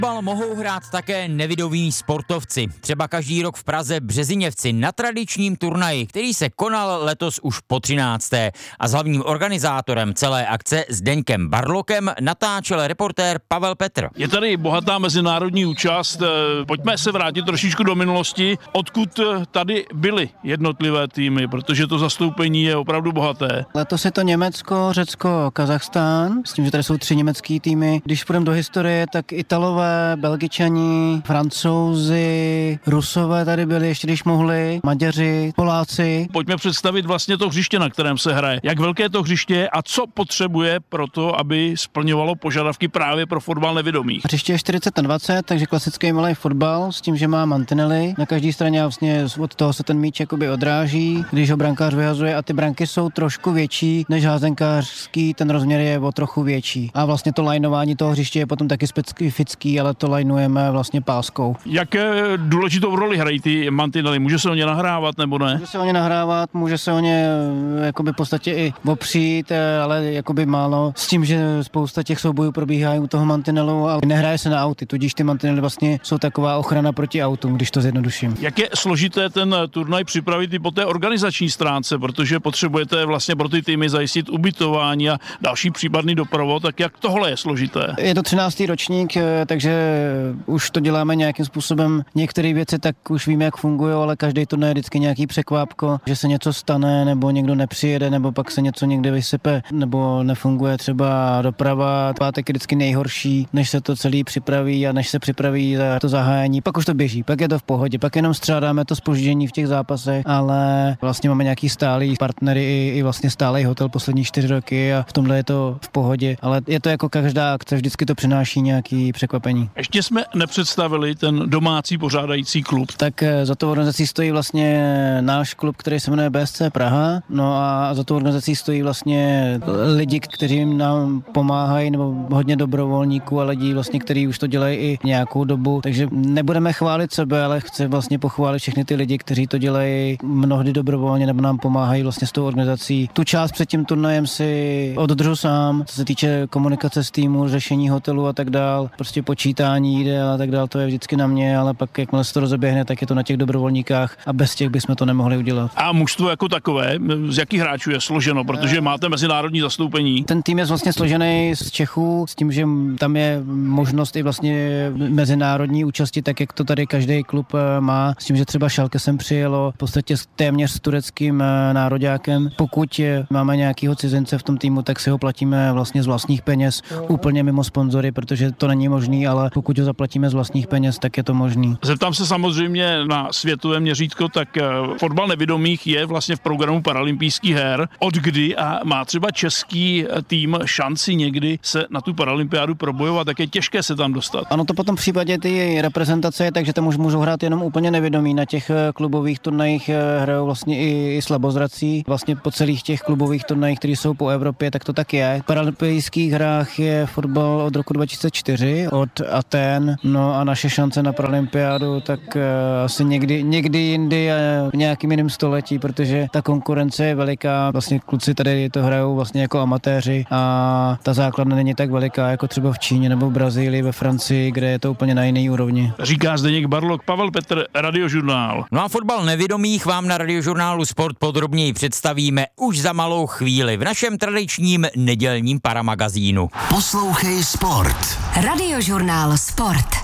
Fotbal mohou hrát také nevidoví sportovci. Třeba každý rok v Praze Březiněvci na tradičním turnaji, který se konal letos už po 13. A s hlavním organizátorem celé akce Zdeňkem Barlokem natáčel reportér Pavel Petr. Je tady bohatá mezinárodní účast. Pojďme se vrátit trošičku do minulosti, odkud tady byly jednotlivé týmy, protože to zastoupení je opravdu bohaté. Letos je to Německo, Řecko, Kazachstán, s tím, že tady jsou 3 německý týmy. Když půjdeme do historie, tak Italové, Belgičani, Francouzi, Rusové tady byli ještě když mohli, Maďaři, Poláci. Pojďme představit vlastně to hřiště, na kterém se hraje. Jak velké to hřiště je a co potřebuje pro to, aby splňovalo požadavky právě pro fotbal nevidomých. Hřiště je 40x20, takže klasický malý fotbal s tím, že má mantinely. Na každé straně vlastně od toho se ten míč jakoby odráží, když ho brankář vyhazuje, a ty branky jsou trošku větší než házenkářský, ten rozměr je o trochu větší. A vlastně to lajnování toho hřiště je potom taky specifický, ale to lajnujeme vlastně páskou. Jaké důležitou roli hrají ty mantinely? Může se o ně nahrávat nebo ne? Může se o ně nahrávat, může se o ně jakoby v podstatě i opřít, ale jakoby málo. S tím, že spousta těch soubojů probíhá u toho mantinelu, ale nehraje se na auty, tudíž ty mantinely vlastně jsou taková ochrana proti autům, když to zjednoduším. Jak je složité ten turnaj připravit i po té organizační stránce, protože potřebujete vlastně pro ty týmy zajistit ubytování a další případný doprovod, tak jak tohle je složité? Je to 13. ročník, takže už to děláme nějakým způsobem. Některé věci tak už víme, jak fungují, ale každý turnaj je vždycky nějaký překvápko, že se něco stane, nebo někdo nepřijede, nebo pak se něco někde vysype, nebo nefunguje třeba doprava. Pátek je vždycky nejhorší, než se to celý připraví a než se připraví za to zahájení. Pak už to běží, pak je to v pohodě, pak jenom střádáme to zpoždění v těch zápasech, ale vlastně máme nějaký stálý partnery i vlastně stálý hotel poslední 4 roky a v tomhle je to v pohodě, ale je to jako každá akce, vždycky to přináší nějaký překvapení. Ještě jsme nepředstavili ten domácí pořádající klub. Tak za tou organizací stojí vlastně náš klub, který se jmenuje BSC Praha, no a za tou organizací stojí vlastně lidi, kteří nám pomáhají, nebo hodně dobrovolníků a lidí vlastně, kteří už to dělají i nějakou dobu, takže nebudeme chválit sebe, ale chci vlastně pochválit všechny ty lidi, kteří to dělají mnohdy dobrovolně nebo nám pomáhají vlastně s tou organizací. Tu část před tím turnajem si oddržu sám, co se týče komunikace s týmu, řešení hotelu a tak dál, prostě počítání jídel a tak dál, to je vždycky na mě, ale pak jakmile se to rozeběhne, tak je to na těch dobrovolníkách a bez těch bychom to nemohli udělat. A mužstvo jako takové, z jakých hráčů je složeno, protože máte mezinárodní zastoupení? Ten tým je vlastně složený z Čechů, s tím, že tam je možnost i vlastně mezinárodní účasti, tak jak to tady každý klub má, s tím, že třeba Schalke sem přijelo v podstatě téměř s tureckým nároďákem. Pokud máme nějakýho cizince v tom týmu, tak si ho platíme vlastně z vlastních peněz, úplně mimo sponzory, protože to není možný, ale pokud ho zaplatíme z vlastních peněz, tak je to možný. Zeptám se samozřejmě na světové měřítko, tak fotbal nevidomých je vlastně v programu paralympijských her. Od kdy a má třeba český tým šanci někdy se na tu paralympiádu probojovat, tak je těžké se tam dostat? Ano, to potom v případě ty reprezentace je tak, že tam už můžou hrát jenom úplně nevědomí. Na těch klubových turnajích hrajou vlastně i slabozrací. Vlastně po celých těch klubových turnajích, které jsou po Evropě, tak to tak je. V paralympijských hrách je fotbal od roku 2004, od Aten, no a naše šance na paralympiádu tak asi někdy jindy a v nějakým jiném století, protože ta konkurence je veliká. Vlastně kluci tady to hrajou vlastně jako amatéři a ta základna není tak veliká jako třeba v Číně nebo v Brazílii, ve Francii, kde je to úplně na jiný úrovni. Říká Zdeněk Barlok, Pavel Petr, Radiožurnál. No a fotbal nevidomých vám na Radiožurnálu Sport podrobněji představíme už za malou chvíli v našem tradičním nedělním paramagazínu. Poslouchej Sport. Radiožurnál Sport.